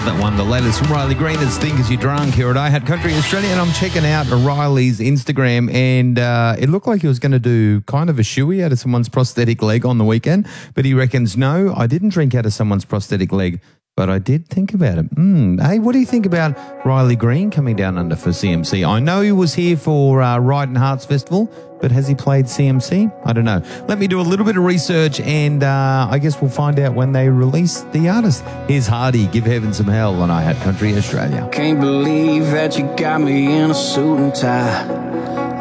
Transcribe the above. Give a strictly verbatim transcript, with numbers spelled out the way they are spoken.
Love that one. The latest from Riley Green is Think As You Drunk here at I Had Country Australia, and I'm checking out Riley's Instagram, and uh, it looked like he was going to do kind of a shoey out of someone's prosthetic leg on the weekend, but he reckons, no, I didn't drink out of someone's prosthetic leg, but I did think about it. Mm. Hey, what do you think about Riley Green coming down under for C M C? I know he was here for uh, Ride and Hearts Festival, but has he played C M C? I don't know. Let me do a little bit of research, and uh, I guess we'll find out when they release the artist. Here's Hardy, Give Heaven Some Hell on I Had Country Australia. Can't believe that you got me in a suit and tie.